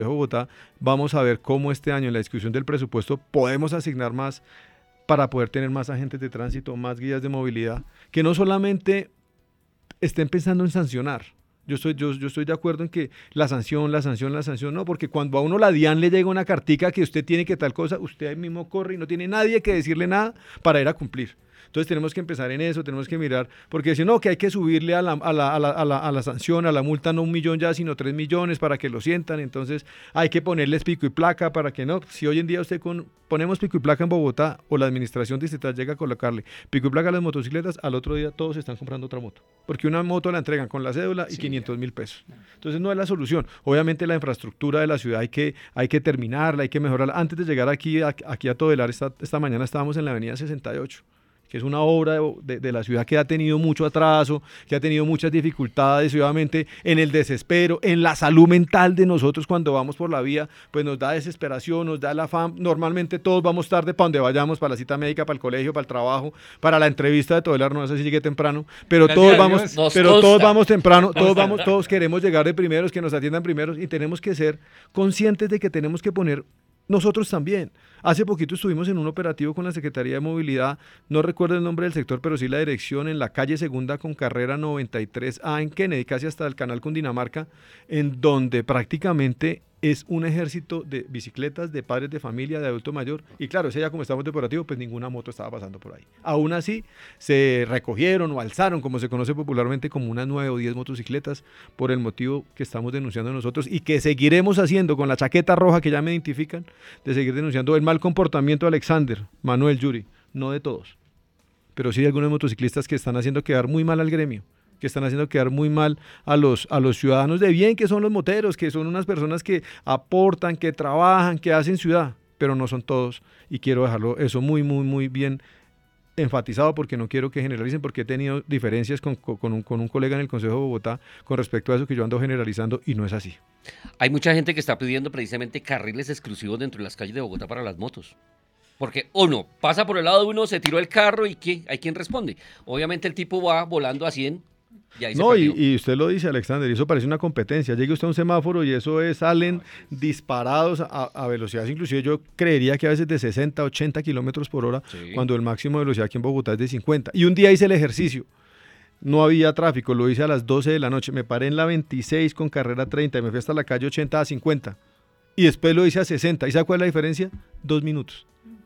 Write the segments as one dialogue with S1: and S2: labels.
S1: de Bogotá, vamos a ver cómo este año en la discusión del presupuesto podemos asignar más para poder tener más agentes de tránsito, más guías de movilidad, que no solamente estén pensando en sancionar. Yo estoy de acuerdo en que la sanción, no, porque cuando a uno la DIAN le llega una cartica que usted tiene que tal cosa, usted ahí mismo corre y no tiene nadie que decirle nada para ir a cumplir. Entonces tenemos que empezar en eso, tenemos que mirar, porque dicen, no, que hay que subirle a la sanción, a la multa, no 1.000.000 ya, sino 3.000.000 para que lo sientan, entonces hay que ponerles pico y placa para que no, si hoy en día ponemos pico y placa en Bogotá, o la administración distrital llega a colocarle pico y placa a las motocicletas, al otro día todos están comprando otra moto, porque una moto la entregan con la cédula y 500.000 pesos. Entonces no es la solución. Obviamente la infraestructura de la ciudad hay que terminarla, hay que mejorarla. Antes de llegar aquí a Todelar, esta mañana estábamos en la avenida 68, que es una obra de la ciudad que ha tenido mucho atraso, que ha tenido muchas dificultades, y obviamente en el desespero, en la salud mental de nosotros cuando vamos por la vía, pues nos da desesperación, nos da el afán. Normalmente todos vamos tarde para donde vayamos, para la cita médica, para el colegio, para el trabajo, para la entrevista de Todelar, no sé si llegue temprano, pero todos vamos temprano, todos queremos llegar de primeros, que nos atiendan primeros, y tenemos que ser conscientes de que tenemos que poner nosotros también. Hace poquito estuvimos en un operativo con la Secretaría de Movilidad, no recuerdo el nombre del sector, pero sí la dirección, en la calle Segunda con carrera 93A en Kennedy, casi hasta el canal Cundinamarca, en donde prácticamente es un ejército de bicicletas, de padres de familia, de adulto mayor, y claro, ese día como estamos de operativo, pues ninguna moto estaba pasando por ahí. Aún así, se recogieron o alzaron, como se conoce popularmente, como unas 9 o 10 motocicletas, por el motivo que estamos denunciando nosotros, y que seguiremos haciendo con la chaqueta roja que ya me identifican, de seguir denunciando el mal comportamiento de Alexander, Manuel, Yuri, no de todos, pero sí de algunos motociclistas que están haciendo quedar muy mal al gremio, que están haciendo quedar muy mal a los ciudadanos de bien, que son los moteros, que son unas personas que aportan, que trabajan, que hacen ciudad, pero no son todos, y quiero dejarlo eso muy, muy, muy bien enfatizado, porque no quiero que generalicen, porque he tenido diferencias con un colega en el Consejo de Bogotá con respecto a eso, que yo ando generalizando, y no es así.
S2: Hay mucha gente que está pidiendo precisamente carriles exclusivos dentro de las calles de Bogotá para las motos. Porque uno pasa por el lado de uno, se tiró el carro y ¿qué? ¿Hay quien responde? Obviamente el tipo va volando a 100 y ahí
S1: no,
S2: se perdió.
S1: y usted lo dice, Alexander, y eso parece una competencia. Llegue usted a un semáforo y eso salen disparados a velocidades, inclusive yo creería que a veces de 60, 80 kilómetros por hora, sí, cuando el máximo de velocidad aquí en Bogotá es de 50. Y un día hice el ejercicio, no había tráfico, lo hice a las 12 de la noche, me paré en la 26 con carrera 30 y me fui hasta la calle 80 a 50. Y después lo hice a 60. ¿Y sabe cuál es la diferencia? 2 minutos.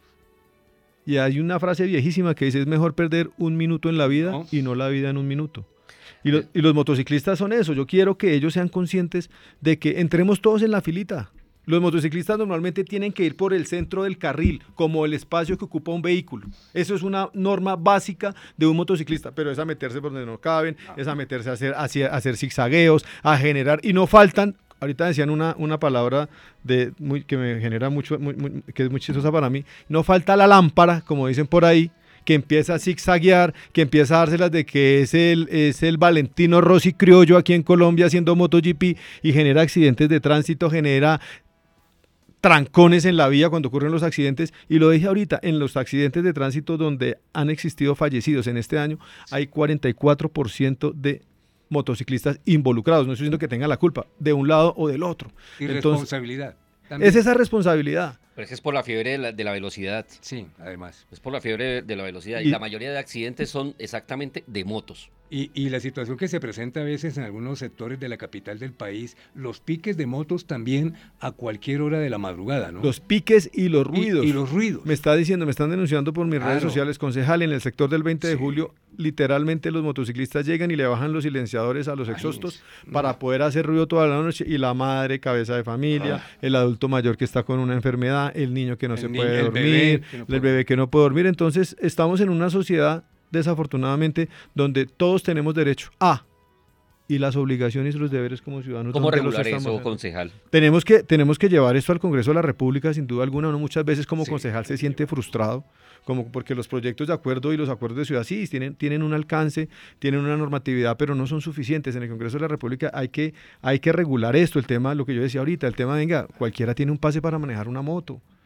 S1: Y hay una frase viejísima que dice, es mejor perder 1 minuto en la vida y no la vida en 1 minuto. Y los motociclistas son eso. Yo quiero que ellos sean conscientes de que entremos todos en la filita. Los motociclistas normalmente tienen que ir por el centro del carril, como el espacio que ocupa un vehículo. Eso es una norma básica de un motociclista, pero es a meterse por donde no caben, es a meterse a hacer zigzagueos, a generar, y no faltan. Ahorita decían una palabra que me genera mucho, que es muy chistosa para mí. No falta la lámpara, como dicen por ahí, que empieza a zigzaguear, que empieza a dárselas de que es el Valentino Rossi criollo aquí en Colombia haciendo MotoGP, y genera accidentes de tránsito, genera trancones en la vía cuando ocurren los accidentes. Y lo dije ahorita, en los accidentes de tránsito donde han existido fallecidos en este año, hay 44% de motociclistas involucrados. No estoy diciendo que tengan la culpa de un lado o del otro.
S3: Y responsabilidad.
S1: Es esa responsabilidad.
S2: Pero es que es por la fiebre de la velocidad.
S3: Sí, además.
S2: Es por la fiebre de la velocidad. Y la mayoría de accidentes son exactamente de motos.
S3: Y la situación que se presenta a veces en algunos sectores de la capital del país, los piques de motos también a cualquier hora de la madrugada, ¿no?
S1: Los piques y los ruidos.
S3: Y los ruidos.
S1: Me están denunciando por mis redes sociales, concejal, en el sector del 20 de julio, literalmente los motociclistas llegan y le bajan los silenciadores a los exhaustos para poder hacer ruido toda la noche, y la madre, cabeza de familia, el adulto mayor que está con una enfermedad, el niño que no se puede dormir, el bebé que no puede dormir. Entonces estamos en una sociedad, desafortunadamente, donde todos tenemos derecho a, y las obligaciones y los deberes como ciudadanos.
S2: ¿Cómo regular eso, concejal?
S1: Tenemos que llevar esto al Congreso de la República, sin duda alguna. Uno muchas veces como concejal se siente frustrado, porque los proyectos de acuerdo y los acuerdos de ciudad sí tienen un alcance, tienen una normatividad, pero no son suficientes. En el Congreso de la República hay que regular esto, el tema, lo que yo decía ahorita, el tema, venga, cualquiera tiene un pase para manejar una moto.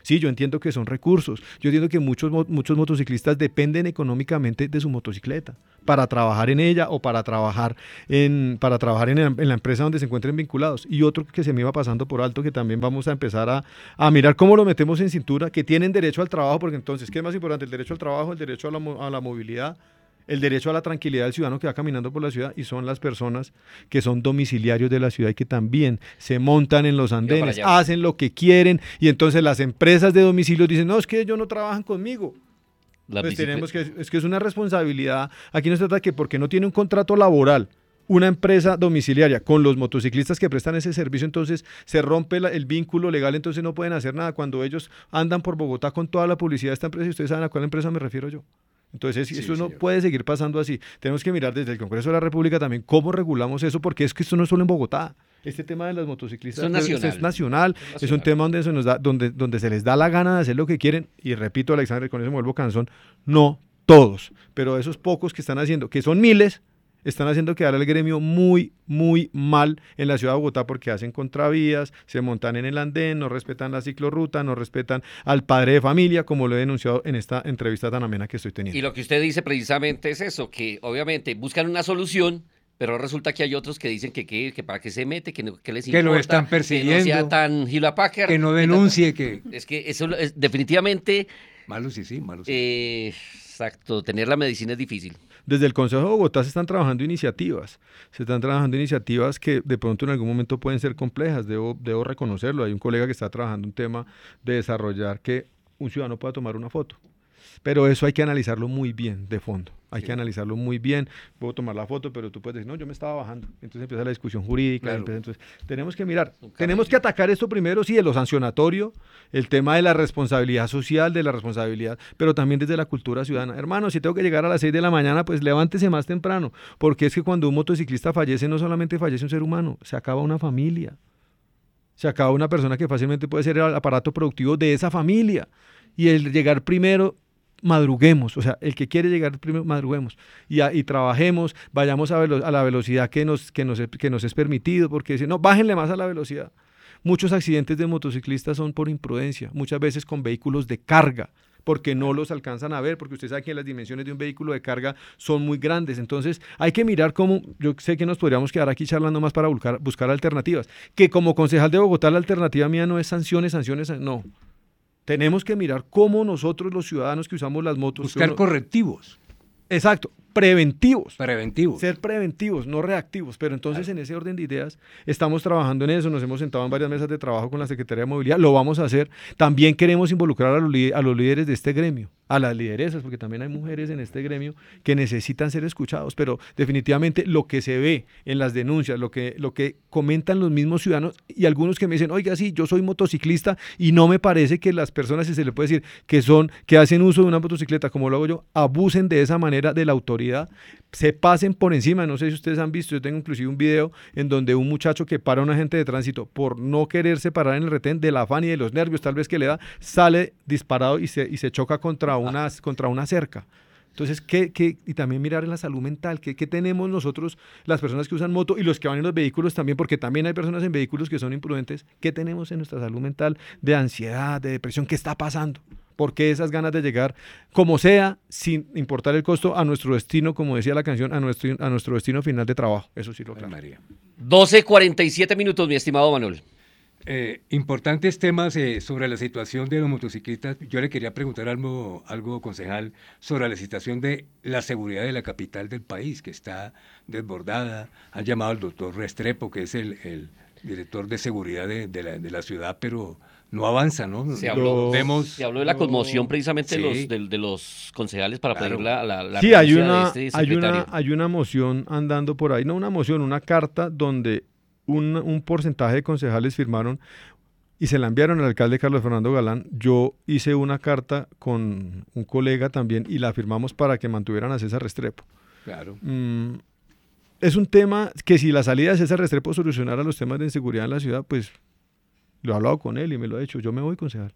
S1: Sí, yo entiendo que son recursos. Yo entiendo que muchos motociclistas dependen económicamente de su motocicleta para trabajar en ella o para trabajar en la empresa donde se encuentren vinculados. Y otro que se me iba pasando por alto, que también vamos a empezar a mirar cómo lo metemos en cintura, que tienen derecho al trabajo, porque entonces, ¿qué es más importante? El derecho al trabajo, el derecho a la movilidad, el derecho a la tranquilidad del ciudadano que va caminando por la ciudad, y son las personas que son domiciliarios de la ciudad y que también se montan en los andenes, hacen lo que quieren, y entonces las empresas de domicilio dicen, no, es que ellos no trabajan conmigo. Pues es una responsabilidad. Aquí no se trata de que porque no tiene un contrato laboral una empresa domiciliaria con los motociclistas que prestan ese servicio, entonces se rompe el vínculo legal, entonces no pueden hacer nada cuando ellos andan por Bogotá con toda la publicidad de esta empresa, y ustedes saben a cuál empresa me refiero yo. Entonces, eso no puede seguir pasando así. Tenemos que mirar desde el Congreso de la República también cómo regulamos eso, porque es que esto no es solo en Bogotá. Este tema de las motociclistas es nacional. Es un tema donde se les da la gana de hacer lo que quieren. Y repito, Alexander, con eso me vuelvo cansón, no todos, pero esos pocos que están haciendo, que son miles, están haciendo quedar al gremio muy, muy mal en la ciudad de Bogotá, porque hacen contravías, se montan en el andén, no respetan la ciclorruta, no respetan al padre de familia, como lo he denunciado en esta entrevista tan amena que estoy teniendo.
S2: Y lo que usted dice precisamente es eso, que obviamente buscan una solución, pero resulta que hay otros que dicen que para qué se mete, que les importa,
S3: que lo están persiguiendo,
S2: que no sea tan Hewlett Packard,
S3: que no denuncie, que...
S2: Es que eso es definitivamente...
S3: Malo sí.
S2: Exacto, tener la medicina es difícil.
S1: Desde el Consejo de Bogotá se están trabajando iniciativas que de pronto en algún momento pueden ser complejas, debo reconocerlo. Hay un colega que está trabajando un tema de desarrollar que un ciudadano pueda tomar una foto, pero eso hay que analizarlo muy bien de fondo. Hay que analizarlo muy bien. Puedo tomar la foto, pero tú puedes decir, no, yo me estaba bajando. Entonces empieza la discusión jurídica. Claro. Entonces tenemos que mirar. Tenemos que atacar esto primero, sí, de lo sancionatorio, el tema de la responsabilidad social, pero también desde la cultura ciudadana. Hermano, si tengo que llegar a las 6 de la mañana, pues levántese más temprano, porque es que cuando un motociclista fallece, no solamente fallece un ser humano, se acaba una familia. Se acaba una persona que fácilmente puede ser el aparato productivo de esa familia. Y el llegar primero, madruguemos, o sea, el que quiere llegar primero, madruguemos y trabajemos, vayamos a la velocidad que nos es permitido, porque si no, bájenle más a la velocidad. Muchos accidentes de motociclistas son por imprudencia, muchas veces con vehículos de carga, porque no los alcanzan a ver, porque usted sabe que las dimensiones de un vehículo de carga son muy grandes. Entonces hay que mirar cómo, yo sé que nos podríamos quedar aquí charlando más para buscar alternativas, que como concejal de Bogotá la alternativa mía no es sanciones, no. Tenemos que mirar cómo nosotros los ciudadanos que usamos las motos...
S3: Buscar correctivos.
S1: Exacto, preventivos.
S3: Ser
S1: preventivos, no reactivos. Pero entonces en ese orden de ideas estamos trabajando en eso, nos hemos sentado en varias mesas de trabajo con la Secretaría de Movilidad, lo vamos a hacer. También queremos involucrar a los líderes de este gremio, a las lideresas, porque también hay mujeres en este gremio que necesitan ser escuchados, pero definitivamente lo que se ve en las denuncias, lo que comentan los mismos ciudadanos y algunos que me dicen, oiga, sí, yo soy motociclista y no me parece que las personas, si se le puede decir, que hacen uso de una motocicleta como lo hago yo, abusen de esa manera de la autoridad, se pasen por encima. No sé si ustedes han visto, yo tengo inclusive un video en donde un muchacho que para a un agente de tránsito por no quererse parar en el retén, del afán y de los nervios tal vez que le da, sale disparado y se choca contra una cerca. Entonces, y también mirar en la salud mental, ¿qué tenemos nosotros, las personas que usan moto y los que van en los vehículos también, porque también hay personas en vehículos que son imprudentes, ¿qué tenemos en nuestra salud mental de ansiedad, de depresión? ¿Qué está pasando? ¿Por qué esas ganas de llegar, como sea, sin importar el costo, a nuestro destino, como decía la canción, a nuestro destino final de trabajo? Eso sí lo creo.
S2: 12:47 minutos, mi estimado Manuel.
S3: Importantes temas sobre la situación de los motociclistas. Yo le quería preguntar algo, concejal, sobre la situación de la seguridad de la capital del país, que está desbordada. Han llamado al doctor Restrepo, que es el director de seguridad de la ciudad, pero no avanza, ¿no?
S2: Se habló de la conmoción precisamente de los concejales para pedir la
S1: sí, hay una moción andando por ahí, no una moción, una carta donde un porcentaje de concejales firmaron y se la enviaron al alcalde Carlos Fernando Galán. Yo hice una carta con un colega también y la firmamos para que mantuvieran a César Restrepo.
S3: Claro.
S1: Es un tema que si la salida de César Restrepo solucionara los temas de inseguridad en la ciudad, pues lo he hablado con él y me lo ha dicho, yo me voy, concejal.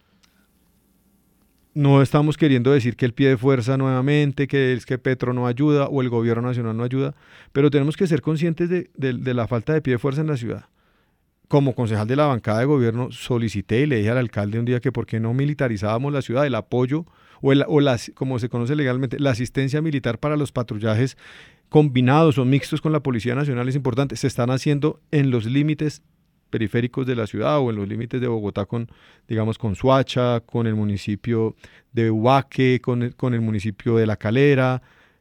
S1: No estamos queriendo decir que el pie de fuerza nuevamente, que es que Petro no ayuda o el gobierno nacional no ayuda, pero tenemos que ser conscientes de la falta de pie de fuerza en la ciudad. como concejal de la bancada de gobierno, solicité y le dije al alcalde un día que por qué no militarizábamos la ciudad, el apoyo como se conoce legalmente, la asistencia militar para los patrullajes combinados o mixtos con la Policía Nacional es importante. Se están haciendo en los límites periféricos de la ciudad o en los límites de Bogotá digamos, con Soacha, con el municipio de Ubaque, con el municipio de La Calera,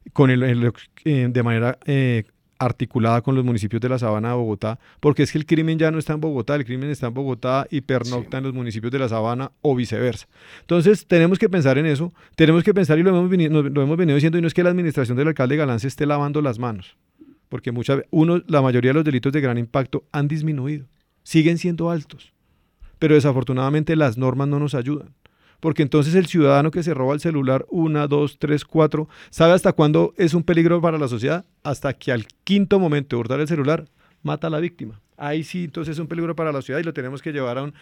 S1: de manera articulada con los municipios de la Sabana de Bogotá, porque es que el crimen ya no está en Bogotá, el crimen está en Bogotá y pernocta en los municipios de la Sabana o viceversa. Entonces tenemos que pensar en eso, tenemos que pensar y lo hemos venido diciendo, y no es que la administración del alcalde Galán se esté lavando las manos, porque la mayoría de los delitos de gran impacto han disminuido, siguen siendo altos, pero desafortunadamente las normas no nos ayudan. Porque entonces el ciudadano que se roba el celular 1, 2, 3, 4, ¿sabe hasta cuándo es un peligro para la sociedad? Hasta que al quinto momento de hurtar el celular, mata a la víctima. Ahí sí, entonces es un peligro para la ciudad y lo tenemos que llevar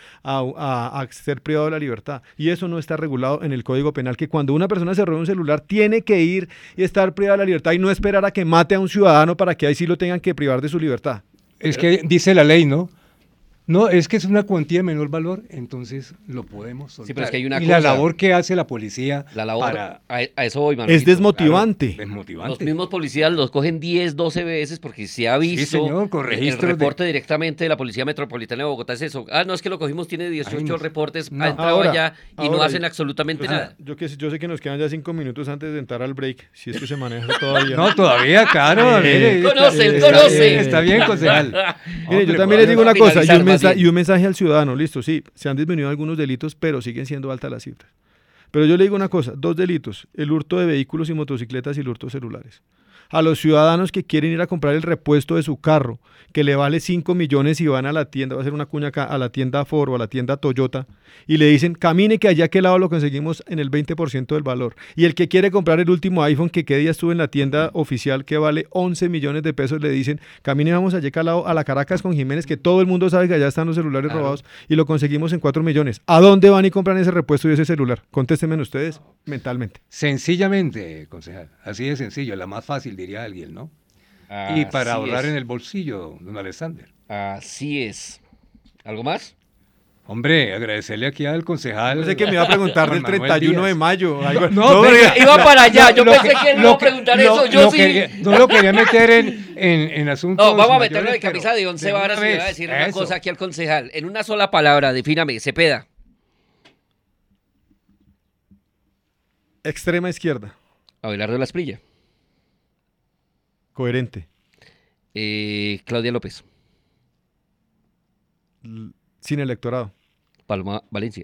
S1: a ser privado de la libertad. Y eso no está regulado en el Código Penal, que cuando una persona se roba un celular, tiene que ir y estar privada de la libertad y no esperar a que mate a un ciudadano para que ahí sí lo tengan que privar de su libertad.
S3: Es que dice la ley, ¿no? No, es que es una cuantía de menor valor, entonces lo podemos soltar.
S2: Sí, pero es que hay una
S3: y
S2: cosa.
S3: la labor que hace la policía
S2: La labor,
S3: para...
S2: a eso voy, Manolito.
S1: Es desmotivante.
S3: Claro, desmotivante.
S2: Los mismos policías los cogen 10, 12 veces porque se ha visto.
S3: Sí, señor, con
S2: el
S3: registros
S2: reporte directamente de la Policía Metropolitana de Bogotá es eso. No, es que lo cogimos, tiene 18
S3: Ay, no.
S2: reportes,
S3: No.
S2: ha entrado
S1: Ahora,
S2: allá y no hacen absolutamente nada.
S1: Yo sé que nos quedan ya 5 minutos antes de entrar al break, si es que se maneja todavía.
S3: No, todavía, claro. Mire,
S2: Conoce.
S3: Está bien, concejal.
S1: Mire, yo
S3: Hombre,
S1: también les digo una cosa,
S2: finalizar,
S1: y un mensaje al ciudadano, listo, sí, se han disminuido algunos delitos, pero siguen siendo altas las cifras. Pero yo le digo una cosa, 2 delitos, el hurto de vehículos y motocicletas y el hurto de celulares. A los ciudadanos que quieren ir a comprar el repuesto de su carro, que le vale 5 millones y van a la tienda, va a hacer una cuña acá, a la tienda Ford o a la tienda Toyota, y le dicen, camine que allá a aquel lado lo conseguimos en el 20% del valor. Y el que quiere comprar el último iPhone, que día estuvo en la tienda oficial, que vale 11 millones de pesos, le dicen, camine, vamos allá al lado, a la Caracas con Jiménez, que todo el mundo sabe que allá están los celulares robados, y lo conseguimos en 4 millones. ¿A dónde van y compran ese repuesto y ese celular? Contéstenme ustedes mentalmente.
S3: Sencillamente, concejal, así de sencillo, la más fácil, diría alguien, ¿no? Y para ahorrar en el bolsillo, don Alexander.
S2: Así es. ¿Algo más?
S3: Hombre, agradecerle aquí al concejal.
S1: No sé qué me iba a preguntar
S3: Juan
S1: del
S3: Manuel
S1: 31 de
S3: Díaz.
S1: mayo. Algo,
S3: No,
S2: Iba para allá, yo pensé que él iba a preguntar eso, yo sí.
S3: No lo quería meter en asuntos.
S2: No, vamos a
S3: mayores,
S2: meterlo de
S3: pero
S2: camisa de 11 varas y le voy a decir una
S3: eso.
S2: cosa aquí al concejal. En una sola palabra, defíname, Cepeda.
S1: extrema izquierda,
S2: Abelardo Lasprilla.
S1: coherente,
S2: Claudia López.
S1: sin electorado,
S2: Paloma Valencia.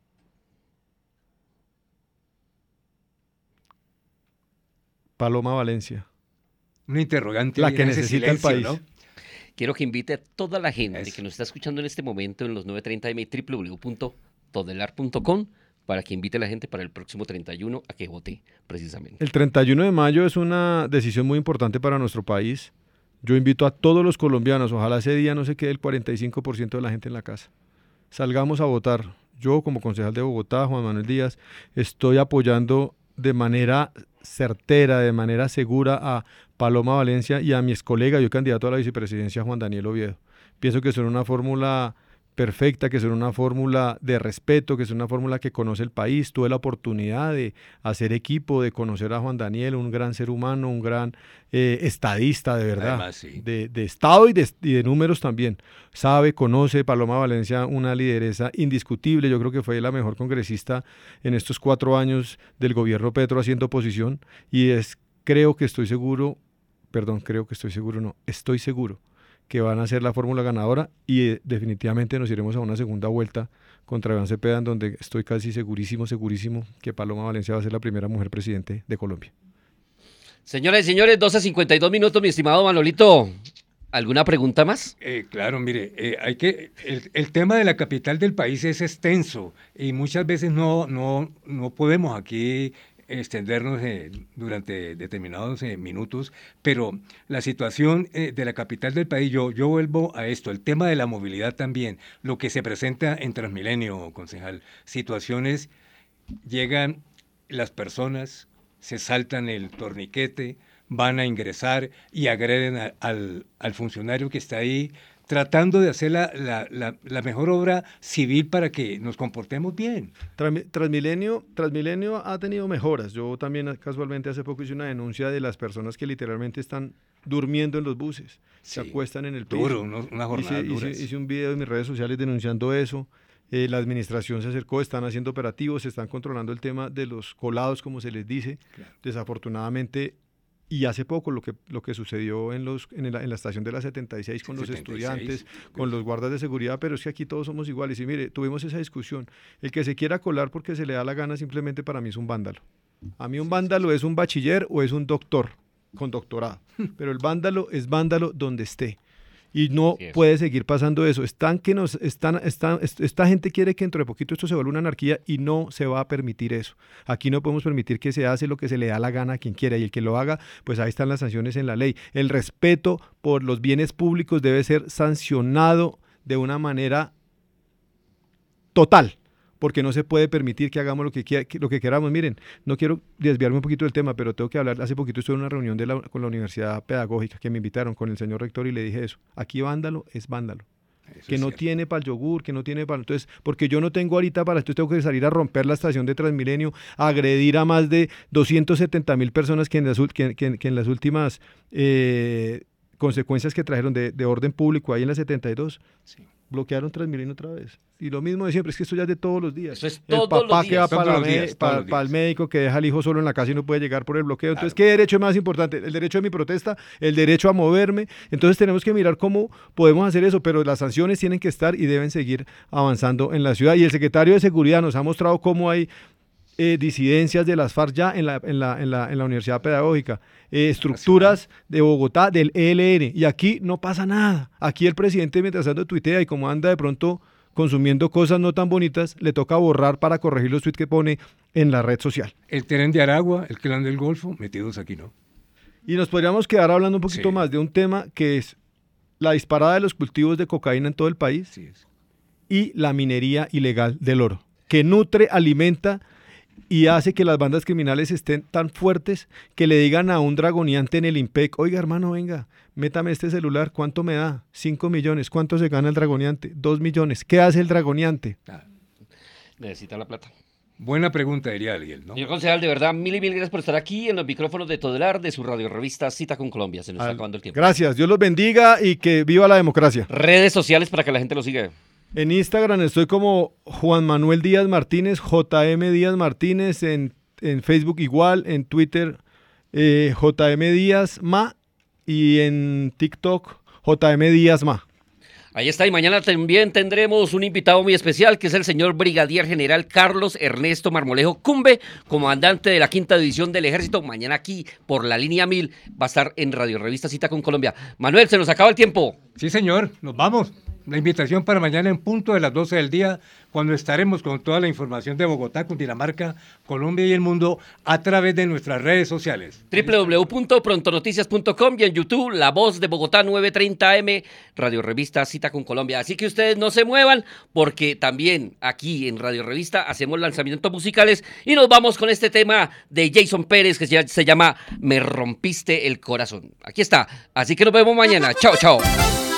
S1: Paloma Valencia,
S3: Un interrogante.
S1: la
S3: ahí
S1: que
S3: en ese
S1: necesita el
S3: silencio,
S1: país.
S3: ¿no?
S2: Quiero que invite a toda la gente
S3: Eso.
S2: que nos está escuchando en este momento en los 9:30 m www.todelar.com para que invite a la gente para el próximo 31 a que vote, precisamente.
S1: El 31 de mayo es una decisión muy importante para nuestro país. Yo invito a todos los colombianos, ojalá ese día no se quede el 45% de la gente en la casa. Salgamos a votar. Yo, como concejal de Bogotá, Juan Manuel Díaz, estoy apoyando de manera certera, de manera segura a Paloma Valencia y a mi excolega, yo candidato a la vicepresidencia, Juan Daniel Oviedo. Pienso que son una fórmula perfecta, que son una fórmula de respeto, que es una fórmula que conoce el país. Tuve la oportunidad de hacer equipo, de conocer a Juan Daniel, un gran ser humano, un gran estadista, de verdad,
S3: Además, sí.
S1: de Estado y de números también. Sabe, conoce, Paloma Valencia, una lideresa indiscutible. Yo creo que fue la mejor congresista en estos 4 años del gobierno Petro haciendo oposición y estoy seguro que van a ser la fórmula ganadora y definitivamente nos iremos a una segunda vuelta contra Iván Cepeda, en donde estoy casi segurísimo que Paloma Valencia va a ser la primera mujer presidente de Colombia.
S2: Señoras y señores, 12:52, mi estimado Manolito. ¿Alguna pregunta más?
S3: Claro, mire, el tema de la capital del país es extenso y muchas veces no podemos aquí extendernos durante determinados minutos, pero la situación de la capital del país, yo vuelvo a esto, el tema de la movilidad también, lo que se presenta en Transmilenio, concejal, situaciones, llegan las personas, se saltan el torniquete, van a ingresar y agreden al funcionario que está ahí tratando de hacer la mejor obra civil para que nos comportemos bien.
S1: Transmilenio ha tenido mejoras. Yo también casualmente hace poco hice una denuncia de las personas que literalmente están durmiendo en los buses, se acuestan en el piso.
S3: Duro, una jornada dura.
S1: Hice un video en mis redes sociales denunciando eso. La administración se acercó, están haciendo operativos, están controlando el tema de los colados, como se les dice. Claro. Desafortunadamente, y hace poco lo que sucedió en la estación de la 76 con 76, los estudiantes, con los guardas de seguridad, pero es que aquí todos somos iguales. Y mire, tuvimos esa discusión. El que se quiera colar porque se le da la gana, simplemente para mí es un vándalo. A mí un vándalo es un bachiller o es un doctor con doctorado, pero el vándalo es vándalo donde esté. Y no puede seguir pasando eso. Esta gente quiere que dentro de poquito esto se vuelva una anarquía y no se va a permitir eso. Aquí no podemos permitir que se hace lo que se le da la gana a quien quiera, y el que lo haga, pues ahí están las sanciones en la ley. El respeto por los bienes públicos debe ser sancionado de una manera total, porque no se puede permitir que hagamos lo que queramos. Miren, no quiero desviarme un poquito del tema, pero tengo que hablar. Hace poquito estuve en una reunión con la Universidad Pedagógica, que me invitaron con el señor rector, y le dije eso. Aquí vándalo es vándalo. Eso que no tiene para el yogur, que no tiene para... Entonces, porque yo no tengo ahorita para esto, tengo que salir a romper la estación de Transmilenio, a agredir a más de 270,000 personas que en las últimas consecuencias que trajeron de orden público ahí en la 72, sí, bloquearon Transmilenio otra vez. Y lo mismo de siempre, es que esto ya es de todos los días.
S2: Eso es
S1: el papá que va para el médico, que deja al hijo solo en la casa y no puede llegar por el bloqueo. Entonces, ¿qué derecho es más importante? El derecho de mi protesta, el derecho a moverme. Entonces tenemos que mirar cómo podemos hacer eso, pero las sanciones tienen que estar y deben seguir avanzando en la ciudad. Y el secretario de Seguridad nos ha mostrado cómo hay disidencias de las FARC ya en la Universidad Pedagógica, estructuras de Bogotá del ELN, y aquí no pasa nada. Aquí el presidente, mientras tanto, tuitea, y como anda de pronto consumiendo cosas no tan bonitas, le toca borrar para corregir los tweets que pone en la red social.
S3: El Tren de Aragua, el Clan del Golfo, metidos aquí, ¿no?
S1: Y nos podríamos quedar hablando un poquito más de un tema que es la disparada de los cultivos de cocaína en todo el país, y la minería ilegal del oro, que nutre, alimenta y hace que las bandas criminales estén tan fuertes que le digan a un dragoneante en el IMPEC: oiga, hermano, venga, métame este celular, ¿cuánto me da? 5 millones. ¿Cuánto se gana el dragoneante? 2 millones. ¿Qué hace el dragoneante?
S2: Necesita la plata.
S3: Buena pregunta, diría alguien, ¿no?
S2: Señor concejal, de verdad, mil y mil gracias por estar aquí en los micrófonos de Todelar, de su radio revista Cita con Colombia. Se nos está acabando el tiempo.
S1: Gracias, Dios los bendiga y que viva la democracia.
S2: Redes sociales para que la gente lo siga.
S1: En Instagram estoy como Juan Manuel Díaz Martínez, JM Díaz Martínez, en Facebook igual, en Twitter JM Díaz Ma, y en TikTok JM Díaz Ma.
S2: Ahí está, y mañana también tendremos un invitado muy especial, que es el señor Brigadier General Carlos Ernesto Marmolejo Cumbe, comandante de la 5ª División del Ejército. Mañana aquí, por la línea 1000, va a estar en Radio Revista Cita con Colombia. Manuel, se nos acaba el tiempo.
S3: Sí, señor, nos vamos. La invitación para mañana en punto de las 12 del día, cuando estaremos con toda la información de Bogotá, Cundinamarca, Colombia y el mundo a través de nuestras redes sociales.
S2: www.prontonoticias.com y en YouTube, La Voz de Bogotá 930 AM, Radio Revista Cita con Colombia. Así que ustedes no se muevan, porque también aquí en Radio Revista hacemos lanzamientos musicales y nos vamos con este tema de Jason Pérez que se llama Me rompiste el corazón. Aquí está, así que nos vemos mañana. Chao, chao.